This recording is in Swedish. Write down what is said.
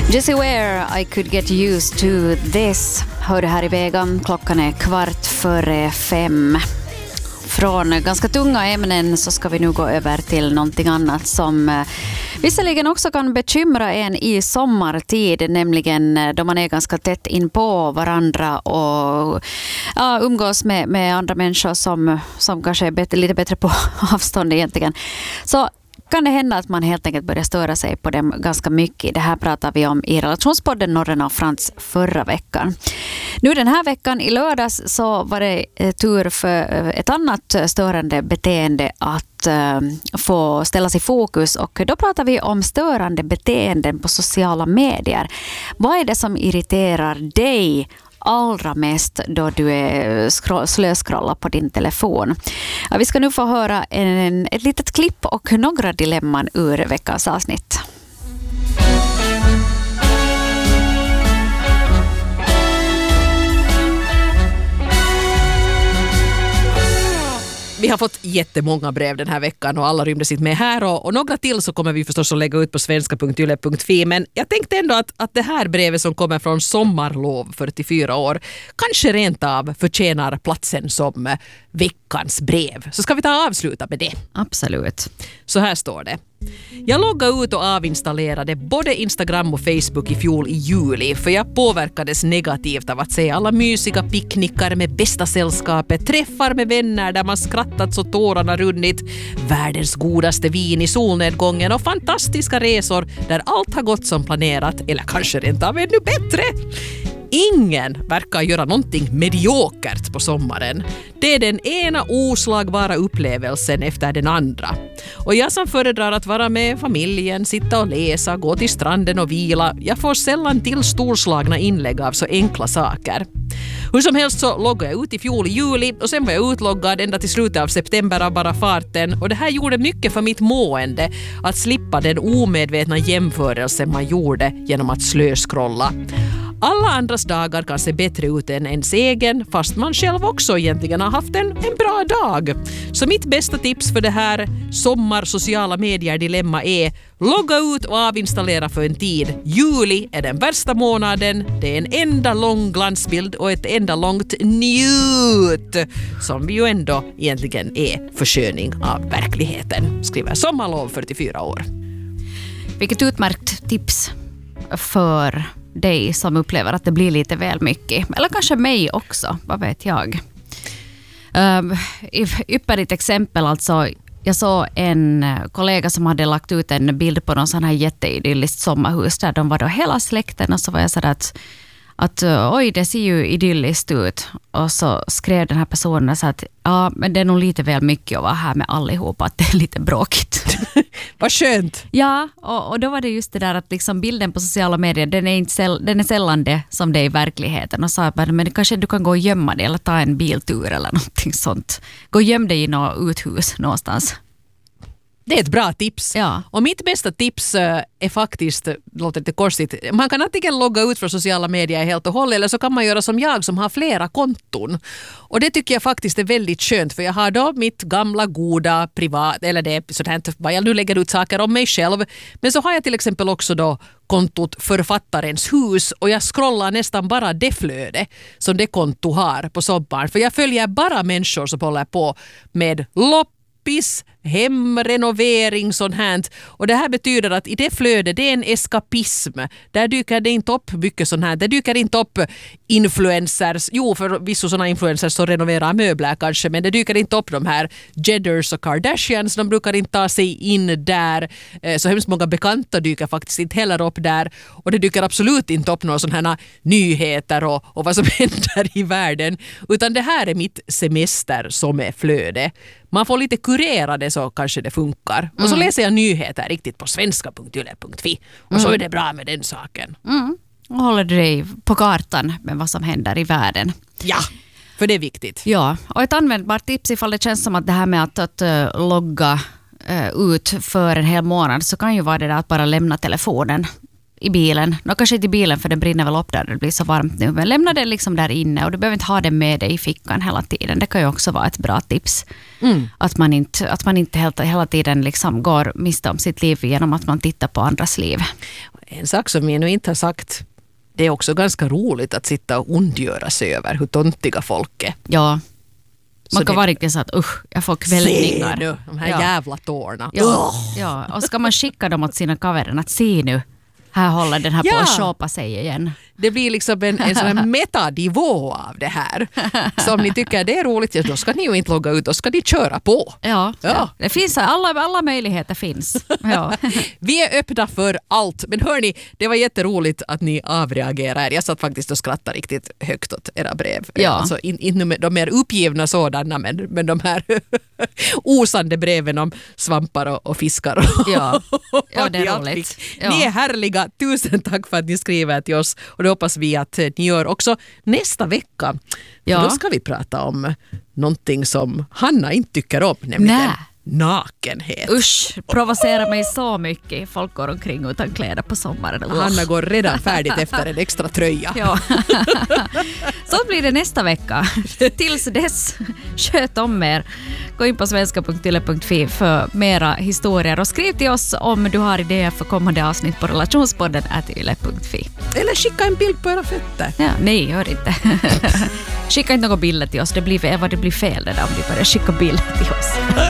Jessie Ware, I could get used to this. Hör det här i vägen. Klockan är 5:15. Från ganska tunga ämnen så ska vi nu gå över till någonting annat som visserligen också kan bekymra en i sommartid, nämligen då man är ganska tätt in på varandra och umgås med andra människor som kanske är lite bättre på avstånd egentligen. Så kan det hända att man helt enkelt börjar störa sig på dem ganska mycket. Det här pratar vi om i relationspodden Norren och Frans förra veckan. Nu den här veckan i lördags så var det tur för ett annat störande beteende att få ställas i fokus, och då pratar vi om störande beteenden på sociala medier. Vad är det som irriterar dig allra mest då du är slöskrolla på din telefon? Ja, vi ska nu få höra ett litet klipp och några dilemman ur veckans avsnitt. Vi har fått jättemånga brev den här veckan och alla rymdes inte med här, och några till så kommer vi förstås att lägga ut på svenska.yle.fi, men jag tänkte ändå att det här brevet som kommer från Sommarlov 44 år kanske rent av förtjänar platsen som veckans brev. Så ska vi avsluta med det. Absolut. Så här står det. Jag loggade ut och avinstallerade både Instagram och Facebook i fjol i juli, för jag påverkades negativt av att se alla mysiga picknickar med bästa sällskapet, träffar med vänner där man skrattat så tårarna runnit, världens godaste vin i solnedgången och fantastiska resor där allt har gått som planerat, eller kanske rent av ännu bättre. Ingen verkar göra någonting mediokert på sommaren. Det är den ena oslagbara upplevelsen efter den andra. Och jag som föredrar att vara med familjen, sitta och läsa, gå till stranden och vila, jag får sällan till storslagna inlägg av så enkla saker. Hur som helst så loggade jag ut i fjol i juli och sen var jag utloggad ända till slutet av september av bara farten, och det här gjorde mycket för mitt mående att slippa den omedvetna jämförelsen man gjorde genom att slöskrolla. Alla andras dagar kan se bättre ut än ens egen, fast man själv också egentligen har haft en bra dag. Så mitt bästa tips för det här sommar-sociala medier-dilemma är: logga ut och avinstallera för en tid. Juli är den värsta månaden, det är en enda lång glansbild och ett enda långt njut, som vi ju ändå egentligen är försköning av verkligheten, skriver Sommarlov 44 år. Vilket utmärkt tips för dig som upplever att det blir lite väl mycket. Eller kanske mig också, vad vet jag. Ypperligt exempel alltså. Jag såg en kollega som hade lagt ut en bild på någon sån här jätteidylliskt sommarhus där de var då hela släkten, och så var jag så där att oj, det ser ju idylliskt ut. Och så skrev den här personen så att ja, men det är nog lite väl mycket att vara här med allihopa, att det är lite bråkigt. Vad skönt! Ja, och då var det just det där att liksom bilden på sociala medier, den är sällan det som det är i verkligheten. Och sa att men kanske du kan gå och gömma dig eller ta en biltur eller någonting sånt. Gå och göm dig i något uthus någonstans. Det är ett bra tips. Ja. Och mitt bästa tips är faktiskt, låter lite korsigt, man kan antingen logga ut från sociala medier helt och hållet, eller så kan man göra som jag som har flera konton. Och det tycker jag faktiskt är väldigt skönt, för jag har då mitt gamla goda privat, eller det är sådant vad jag nu lägger ut saker om mig själv. Men så har jag till exempel också då kontot Författarens hus, och jag scrollar nästan bara det flöde som det konto har på sommaren. För jag följer bara människor som håller på med hemrenovering, sånt här. Och det här betyder att i det flödet, det är en eskapism. Där dyker det inte upp mycket sånt här. Det dyker inte upp influencers. Jo, för vissa sådana influencers som renoverar möbler kanske, men det dyker inte upp de här Jedders och Kardashians. De brukar inte ta sig in där. Så hemskt många bekanta dyker faktiskt inte heller upp där. Och det dyker absolut inte upp några sådana här nyheter och vad som händer i världen. Utan det här är mitt semester som är flöde. Man får lite kurera det, så kanske det funkar. Och så läser jag nyheter riktigt på svenska.yle.fi. Och så är det bra med den saken. Och håller du dig på kartan med vad som händer i världen. Ja, för det är viktigt. Ja, och ett användbart tips ifall det känns som att det här med att logga ut för en hel månad, så kan ju vara det där att bara lämna telefonen i bilen. Kanske inte i bilen för den brinner väl upp där det blir så varmt nu. Men lämna den liksom där inne och du behöver inte ha den med dig i fickan hela tiden. Det kan ju också vara ett bra tips. Att man inte hela tiden liksom går miste om sitt liv genom att man tittar på andras liv. En sak som vi nu inte har sagt, det är också ganska roligt att sitta och ondgöra sig över hur tontiga folk är. Ja. Man kan vara riktigt så att jag får kvällningar. Se nu, de här jävla tårna. Ja, och ska man skicka dem åt sina kaverer att se nu, här håller den här på att shoppa sig igen. Det blir liksom en sån här metanivå av det här. Så om ni tycker det är roligt, då ska ni ju inte logga ut, då ska ni köra på. Ja. Det finns alla möjligheter finns. Ja. Vi är öppna för allt. Men hörni, det var jätteroligt att ni avreagerar. Jag satt faktiskt och skrattade riktigt högt åt era brev. Ja. Alltså, inte de mer uppgivna sådana, men de här osande breven om svampar och fiskar. Ja, det är roligt. Ja. Ni är härliga. Tusen tack för att ni skriver till oss. Och det hoppas vi att ni gör också nästa vecka. Ja. För då ska vi prata om någonting som Hanna inte tycker om, nämligen nakenhet. Usch, provocerar mig så mycket. Folk går omkring utan kläder på sommaren. Hanna går redan färdigt efter en extra tröja. Ja. Så blir det nästa vecka. Tills dess, sköt om er. Gå in på svenska.yle.fi för mera historier och skriv till oss om du har idéer för kommande avsnitt på relationspodden@yle.fi. Eller skicka en bild på era fötter. Ja, nej, gör inte. Skicka inte några bilder till oss. Det blir fel det där om du börjar skicka bilder till oss.